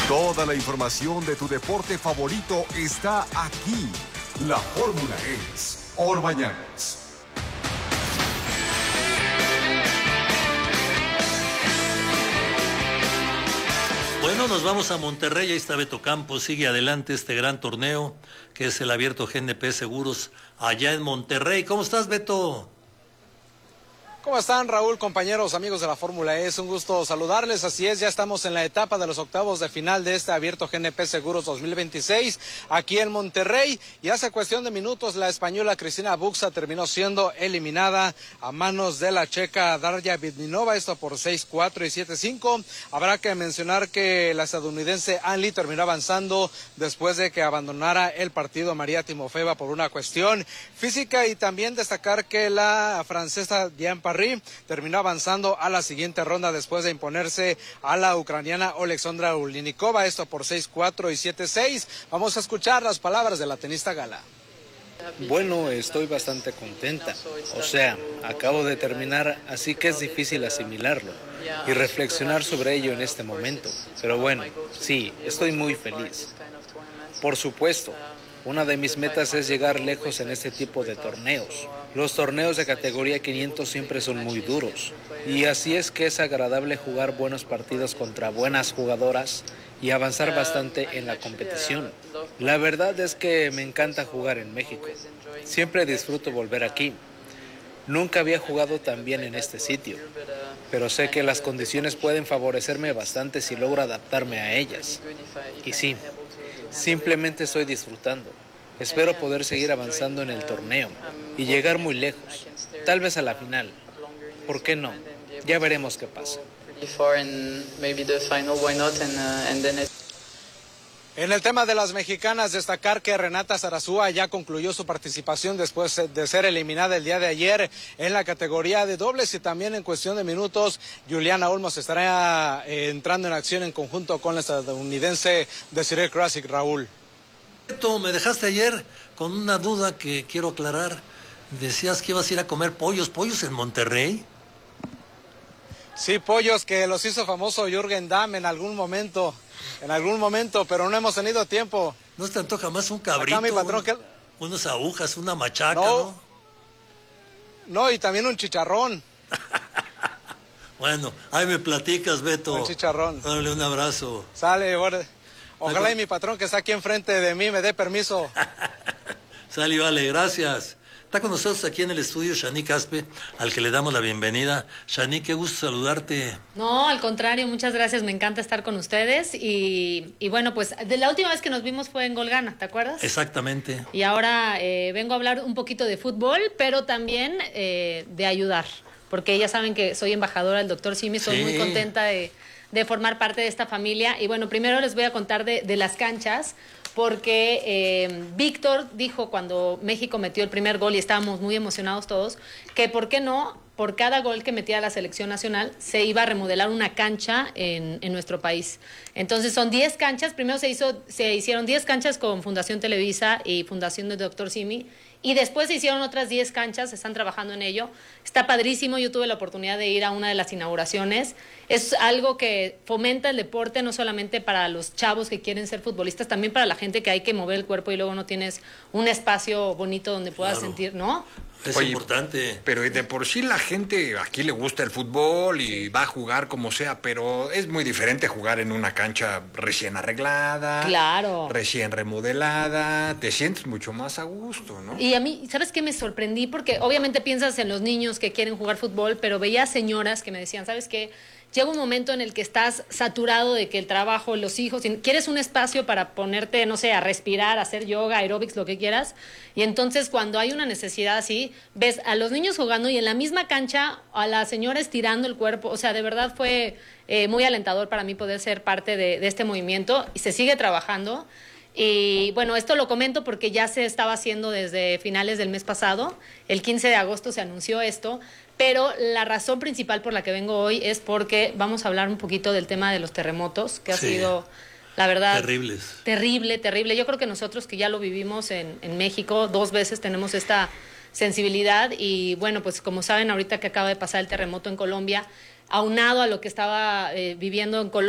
Toda la información de tu deporte favorito está aquí. La fórmula es Orbañanos. Bueno, nos vamos a Monterrey, ahí está Beto Campos, sigue adelante este gran torneo que es el Abierto GNP Seguros allá en Monterrey. ¿Cómo estás, Beto? ¿Cómo están, Raúl, compañeros, amigos de la Fórmula E? Es un gusto saludarles. Así es, ya estamos en la etapa de los octavos de final de este Abierto GNP Seguros 2026 aquí en Monterrey. Y hace cuestión de minutos la española Cristina Buxa terminó siendo eliminada a manos de la checa Darya Vidminova, esto por 6-4 y 7-5. Habrá que mencionar que la estadounidense Ann Lee terminó avanzando después de que abandonara el partido María Timofeeva por una cuestión física, y también destacar que la francesa Diane Parry terminó avanzando a la siguiente ronda después de imponerse a la ucraniana Oleksandra Ulinikova, esto por 6-4 y 7-6. Vamos a escuchar las palabras de la tenista gala. Bueno, estoy bastante contenta. O sea, acabo de terminar, así que es difícil asimilarlo y reflexionar sobre ello en este momento. Pero bueno, sí, estoy muy feliz. Por supuesto, una de mis metas es llegar lejos en este tipo de torneos. Los torneos de categoría 500 siempre son muy duros, y así es que es agradable jugar buenos partidos contra buenas jugadoras y avanzar bastante en la competición. La verdad es que me encanta jugar en México. Siempre disfruto volver aquí. Nunca había jugado tan bien en este sitio, pero sé que las condiciones pueden favorecerme bastante si logro adaptarme a ellas. Y sí, simplemente estoy disfrutando. Espero poder seguir avanzando en el torneo y llegar muy lejos, tal vez a la final. ¿Por qué no? Ya veremos qué pasa. En el tema de las mexicanas, destacar que Renata Zarazúa ya concluyó su participación después de ser eliminada el día de ayer en la categoría de dobles, y también en cuestión de minutos Juliana Olmos estará entrando en acción en conjunto con la estadounidense Desiree Krasic. Raúl. Beto, me dejaste ayer con una duda que quiero aclarar. Decías que ibas a ir a comer pollos en Monterrey. Sí, pollos que los hizo famoso Jürgen Damm en algún momento, pero no hemos tenido tiempo. ¿No se te antoja más un cabrito? Acá mi patrón, unas agujas, una machaca, ¿no? No, y también un chicharrón. Bueno, ahí me platicas, Beto. Un chicharrón. Dale un abrazo. Sale, bueno. Ojalá y mi patrón que está aquí enfrente de mí me dé permiso. Sale, vale, gracias. Está con nosotros aquí en el estudio Shanique Aspe, al que le damos la bienvenida. Shanique, qué gusto saludarte. No, al contrario, muchas gracias, me encanta estar con ustedes. Y bueno, pues de la última vez que nos vimos fue en Golgana, ¿te acuerdas? Exactamente. Y ahora vengo a hablar un poquito de fútbol, pero también de ayudar, porque ya saben que soy embajadora del Dr. Simi, estoy muy contenta de formar parte de esta familia. Y bueno, primero les voy a contar de las canchas, porque Víctor dijo cuando México metió el primer gol y estábamos muy emocionados todos, que por qué no, por cada gol que metía la selección nacional, se iba a remodelar una cancha en nuestro país. Entonces son 10 canchas, primero se hicieron 10 canchas con Fundación Televisa y Fundación del Dr. Simi, y después se hicieron otras 10 canchas, están trabajando en ello. Está padrísimo, yo tuve la oportunidad de ir a una de las inauguraciones. Es algo que fomenta el deporte, no solamente para los chavos que quieren ser futbolistas, también para la gente que hay que mover el cuerpo y luego no tienes un espacio bonito donde puedas sentir, ¿no? Es importante. Pero de por sí la gente aquí le gusta el fútbol y va a jugar como sea, pero es muy diferente jugar en una cancha recién arreglada, claro, recién remodelada, te sientes mucho más a gusto, ¿no? Y a mí, ¿sabes qué? Me sorprendí porque obviamente piensas en los niños que quieren jugar fútbol, pero veía señoras que me decían, ¿sabes qué? Llega un momento en el que estás saturado de que el trabajo, los hijos, quieres un espacio para ponerte, no sé, a respirar, a hacer yoga, aeróbics, lo que quieras. Y entonces cuando hay una necesidad así, ves a los niños jugando y en la misma cancha a la señora estirando el cuerpo. O sea, de verdad fue muy alentador para mí poder ser parte de este movimiento, y se sigue trabajando. Y bueno, esto lo comento porque ya se estaba haciendo desde finales del mes pasado. El 15 de agosto se anunció esto, pero la razón principal por la que vengo hoy es porque vamos a hablar un poquito del tema de los terremotos, que ha sido, la verdad, terrible. Yo creo que nosotros que ya lo vivimos en México 2 veces tenemos esta sensibilidad, y bueno, pues como saben ahorita que acaba de pasar el terremoto en Colombia, aunado a lo que estaba viviendo en Colombia,